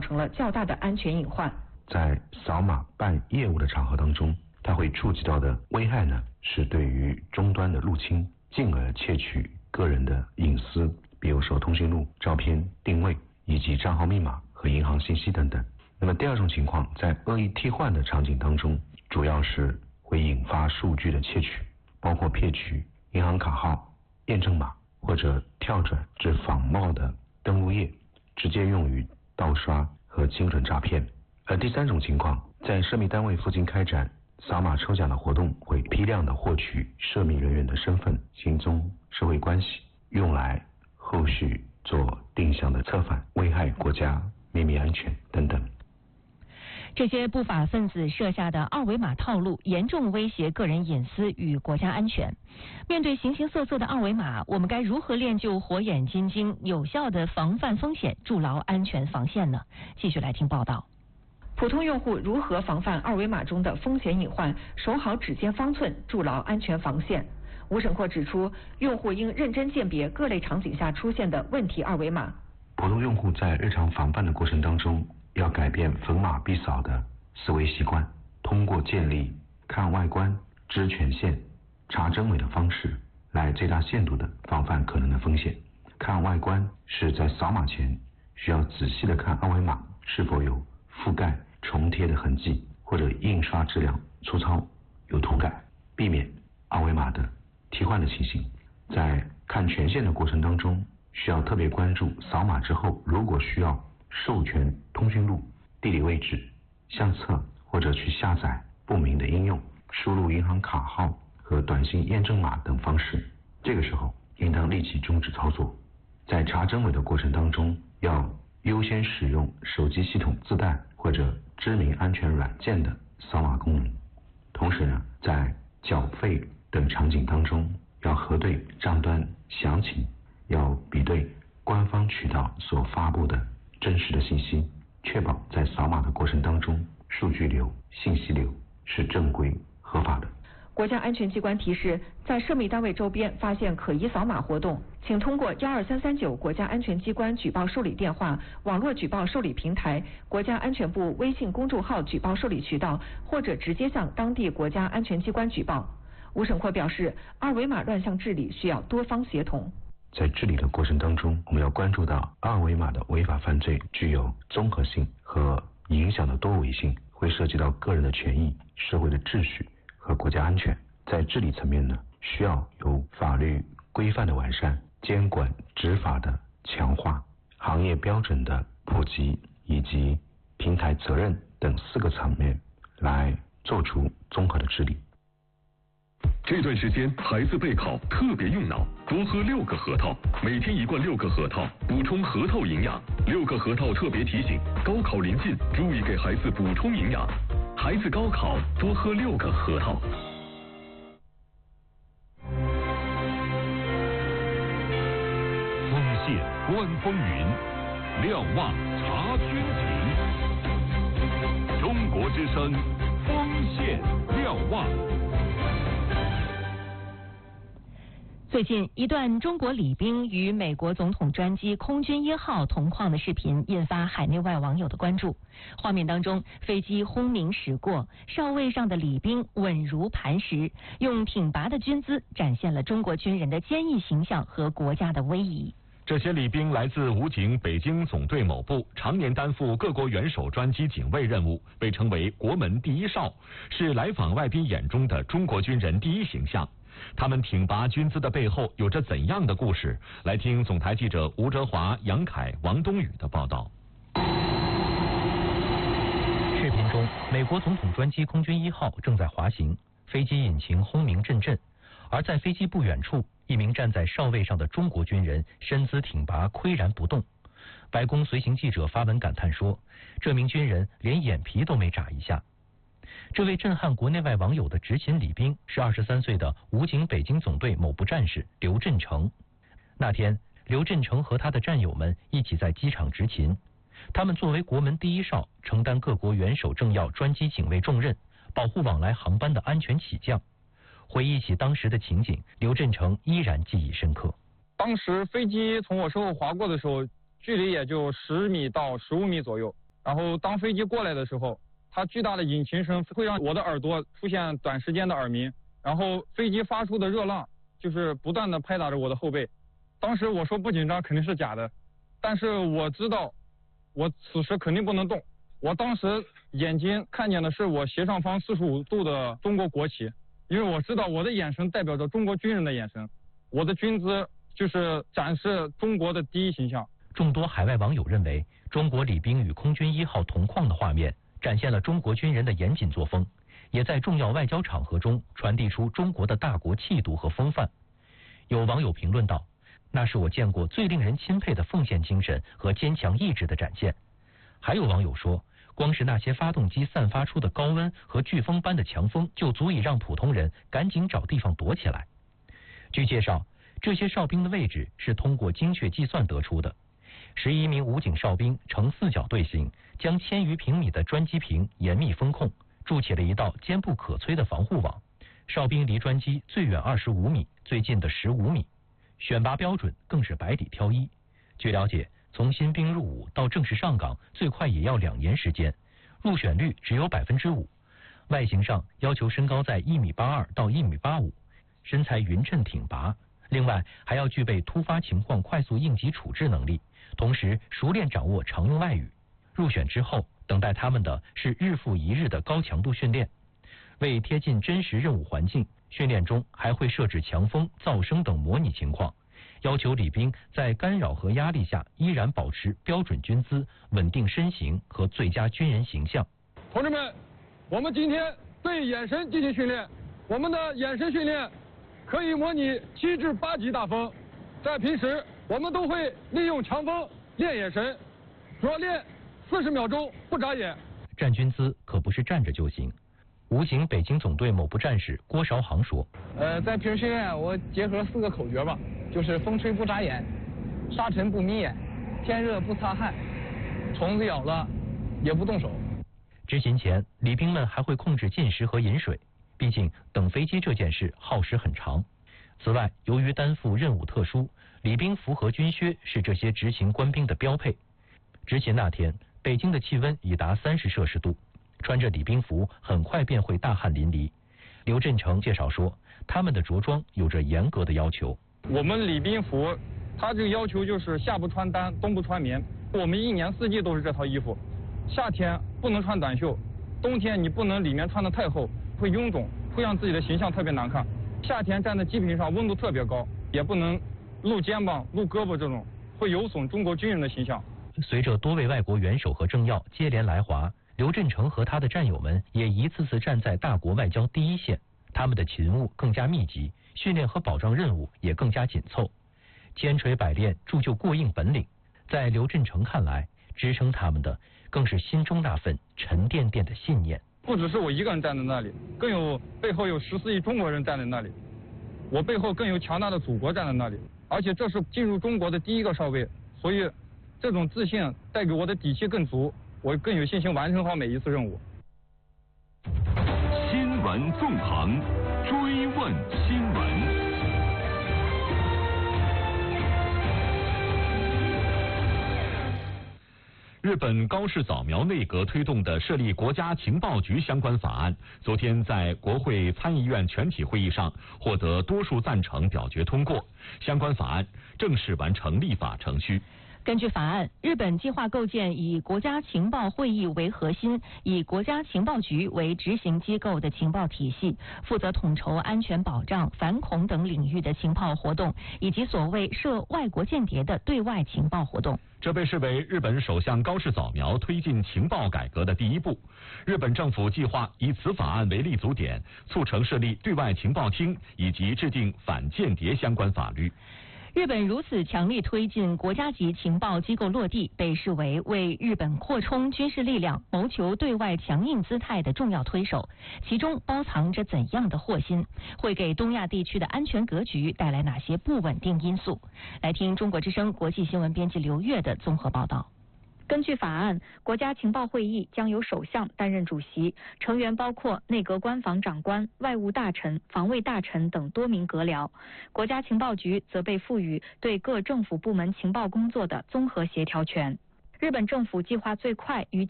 成了较大的安全隐患。 在扫码办业务的场合当中，它会触及到的危害呢，是对于终端的入侵，进而窃取个人的隐私，比如说通讯录、照片、定位以及账号密码和银行信息等等。那么第二种情况，在恶意替换的场景当中，主要是会引发数据的窃取，包括骗取银行卡号、验证码，或者跳转至仿冒的登录页，直接用于盗刷和精准诈骗。而第三种情况，在涉密单位附近开展扫码抽奖的活动，会批量的获取涉密人员的身份、行踪、社会关系，用来后续做定向的策反，危害国家秘密安全等等。 这些不法分子设下的二维码套路，严重威胁个人隐私与国家安全。面对形形色色的二维码，我们该如何练就火眼金睛，有效的防范风险，筑牢安全防线呢？继续来听报道。 普通用户如何防范二维码中的风险隐患，守好指尖方寸，筑牢安全防线？吴审阔指出，用户应认真鉴别各类场景下出现的问题二维码。 普通用户在日常防范的过程当中，要改变逢码必扫的思维习惯，通过建立看外观、知权限、查真伪的方式，来最大限度的防范可能的风险。看外观是在扫码前需要仔细的看二维码是否有覆盖、重贴的痕迹，或者印刷质量粗糙、有涂改，避免二维码的替换的情形。在看权限的过程当中，需要特别关注扫码之后，如果需要授权通讯录、地理位置、相册或者去下载不明的应用，输入银行卡号和短信验证码等方式，这个时候应当立即终止操作。在查真伪的过程当中，要优先使用手机系统自带或者知名安全软件的扫码功能。同时呢，在缴费等场景当中，要核对账单详情，要比对官方渠道所发布的真实的信息，确保在扫码的过程当中，数据流、信息流是正规合法的。 国家安全机关提示，在涉密单位周边发现可疑扫码活动，请通过12339国家安全机关举报受理电话、网络举报受理平台、国家安全部微信公众号举报受理渠道，或者直接向当地国家安全机关举报。吴审阔表示，二维码乱象治理需要多方协同。 在治理的过程当中，我们要关注到二维码的违法犯罪具有综合性和影响的多维性，会涉及到个人的权益、社会的秩序和国家安全。在治理层面呢，需要有法律规范的完善、监管执法的强化、行业标准的普及以及平台责任等4个层面来做出综合的治理。 这段时间孩子备考特别用脑，多喝6个核桃，每天1罐6个核桃，补充核桃营养。6个核桃特别提醒，高考临近，注意给孩子补充营养。孩子高考多喝6个核桃。 丰县观风云，瞭望察军情。中国之声，丰县瞭望。 最近，一段中国礼宾与美国总统专机空军1号同框的视频引发海内外网友的关注。画面当中，飞机轰鸣驶过，哨位上的礼宾稳如磐石，用挺拔的军姿展现了中国军人的坚毅形象和国家的威仪。 这些礼宾来自武警北京总队某部，常年担负各国元首专机警卫任务，被称为国门第一哨，是来访外宾眼中的中国军人第一形象。他们挺拔军姿的背后有着怎样的故事？来听总台记者吴哲华、杨凯、王冬雨的报道。 视频中，美国总统专机空军1号正在滑行，飞机引擎轰鸣阵阵，而在飞机不远处，一名站在哨位上的中国军人身姿挺拔，岿然不动。白宫随行记者发文感叹说，这名军人连眼皮都没眨一下。这位震撼国内外网友的执勤礼宾是23岁的武警北京总队某部战士刘振成。那天，刘振成和他的战友们一起在机场执勤，他们作为国门第一哨，承担各国元首政要专机警卫重任，保护往来航班的安全起降。回忆起当时的情景，刘振成依然记忆深刻。 当时飞机从我身后划过的时候，距离也就10米到15米左右。 然后当飞机过来的时候，它巨大的引擎声会让我的耳朵出现短时间的耳鸣，然后飞机发出的热浪就是不断的拍打着我的后背。当时我说不紧张肯定是假的，但是我知道我此时肯定不能动。我当时眼睛看见的是我斜上方45度的中国国旗，因为我知道我的眼神代表着中国军人的眼神，我的军姿就是展示中国的第一形象。 众多海外网友认为，中国礼宾与空军1号同框的画面展现了中国军人的严谨作风，也在重要外交场合中传递出中国的大国气度和风范。有网友评论道：“那是我见过最令人钦佩的奉献精神和坚强意志的展现。”还有网友说，光是那些发动机散发出的高温和飓风般的强风，就足以让普通人赶紧找地方躲起来。据介绍，这些哨兵的位置是通过精确计算得出的。11名武警哨兵呈4角队形，将1000余平米的专机坪严密封控，筑起了一道坚不可摧的防护网。哨兵离专机最远25米，最近的15米。选拔标准更是百里挑一。据了解，从新兵入伍到正式上岗，最快也要2年时间，入选率只有5%。外形上要求身高在1.82米到1.85米，身材匀称挺拔。另外还要具备突发情况快速应急处置能力，同时熟练掌握常用外语。入选之后，等待他们的是日复一日的高强度训练。为贴近真实任务环境，训练中还会设置强风、噪声等模拟情况，要求礼宾在干扰和压力下依然保持标准军姿、稳定身形和最佳军人形象。 同志们，我们今天对眼神进行训练，我们的眼神训练可以模拟7至8级大风。在平时，我们都会利用强风练眼神，主要练40秒钟不眨眼。 站军姿可不是站着就行。武警北京总队某部战士郭韶航说：“ 在平时训练，我结合4个口诀吧，就是风吹不眨眼，沙尘不迷眼，天热不擦汗，虫子咬了也不动手。” 执勤前，礼宾们还会控制进食和饮水，毕竟等飞机这件事耗时很长。此外，由于担负任务特殊，礼宾服和军靴是这些执勤官兵的标配。执勤那天，北京的气温已达30°C，穿着礼宾服很快便会大汗淋漓。刘振成介绍说，他们的着装有着严格的要求。 我们礼宾服，它这个要求就是夏不穿单，冬不穿棉。我们1年4季都是这套衣服。夏天不能穿短袖，冬天你不能里面穿得太厚，会臃肿，会让自己的形象特别难看。夏天站在机坪上温度特别高，也不能露肩膀、露胳膊，这种会有损中国军人的形象。 随着多位外国元首和政要接连来华，刘振成和他的战友们也一次次站在大国外交第一线，他们的勤务更加密集，训练和保障任务也更加紧凑，千锤百炼铸就过硬本领。在刘振成看来，支撑他们的更是心中那份沉甸甸的信念。 不只是我一个人站在那里，背后有14亿中国人站在那里，我背后更有强大的祖国站在那里，而且这是进入中国的第1个哨位，所以这种自信带给我的底气更足，我更有信心完成好每一次任务。 新闻纵横，追问新闻。 日本高市早苗内阁推动的设立国家情报局相关法案，昨天在国会参议院全体会议上获得多数赞成表决通过，相关法案正式完成立法程序。 根据法案，日本计划构建以国家情报会议为核心，以国家情报局为执行机构的情报体系，负责统筹安全保障、反恐等领域的情报活动，以及所谓涉外国间谍的对外情报活动。 这被视为日本首相高市早苗推进情报改革的第一步。日本政府计划以此法案为立足点，促成设立对外情报厅以及制定反间谍相关法律。 日本如此强力推进国家级情报机构落地，被视为为日本扩充军事力量、谋求对外强硬姿态的重要推手。其中包藏着怎样的祸心？会给东亚地区的安全格局带来哪些不稳定因素？来听中国之声国际新闻编辑刘越的综合报道。 根据法案，国家情报会议将由首相担任主席，成员包括内阁官房长官、外务大臣、防卫大臣等多名阁僚。国家情报局则被赋予对各政府部门情报工作的综合协调权。日本政府计划最快于